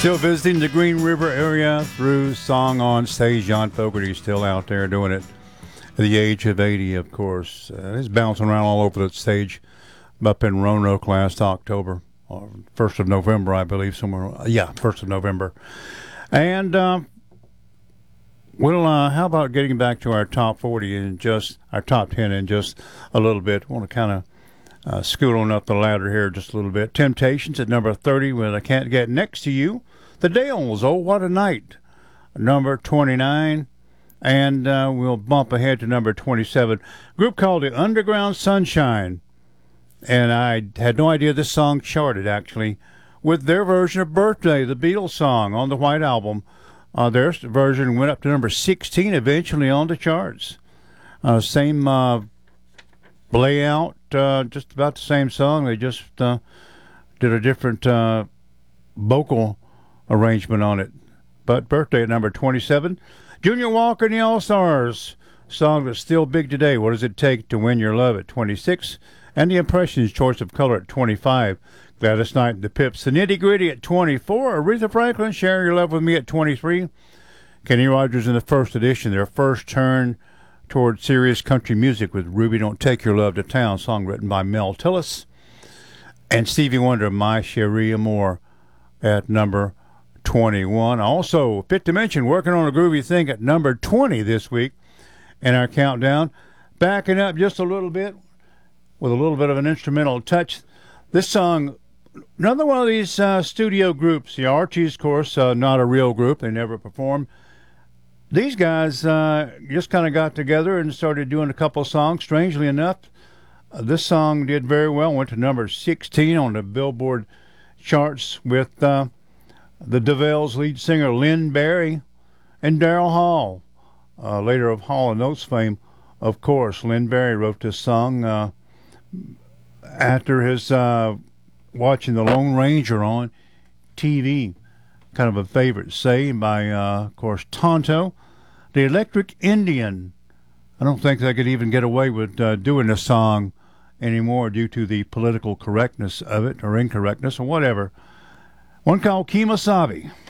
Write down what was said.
Still visiting the Green River area through Song on Stage. John Fogerty still out there doing it at the age of 80, of course. He's bouncing around all over the stage up in Roanoke last October, or 1st of November, I believe, somewhere. Yeah, 1st of November. And, how about getting back to our top 40 and just our top 10 in just a little bit? I want to kind of scoot on up the ladder here just a little bit. Temptations at number 30 with I Can't Get Next to You. The Dales, Oh What a Night, number 29. And we'll bump ahead to number 27. A group called the Underground Sunshine. And I had no idea this song charted, actually, with their version of Birthday, the Beatles song on the White Album. Their version went up to number 16 eventually on the charts. Same layout, just about the same song. They just did a different vocal arrangement on it. But Birthday at number 27. Junior Walker and the All-Stars, song that's still big today. What Does It Take to Win Your Love at 26. And the Impressions, Choice of Color at 25. Gladys Knight and the Pips, The Nitty Gritty at 24. Aretha Franklin, Share Your Love With Me at 23. Kenny Rogers in the First Edition, their first turn toward serious country music with Ruby Don't Take Your Love to Town, song written by Mel Tillis. And Stevie Wonder, My Cherie Amour at number 21. Also, Fifth Dimension working on a groovy thing at number 20 this week in our countdown. Backing up just a little bit with a little bit of an instrumental touch. This song, another one of these studio groups. The Archies, of course, not a real group. They never perform. These guys just kind of got together and started doing a couple songs. Strangely enough, this song did very well. Went to number 16 on the Billboard charts with the DeVille's lead singer Lynn Barry and Daryl Hall. Later of Hall & Oates fame, of course. Lynn Barry wrote this song after his watching The Lone Ranger on TV. Kind of a favorite, say, by, of course, Tonto. The Electric Indian. I don't think they could even get away with doing this song anymore due to the political correctness of it, or incorrectness, or whatever. One called Kemosabe.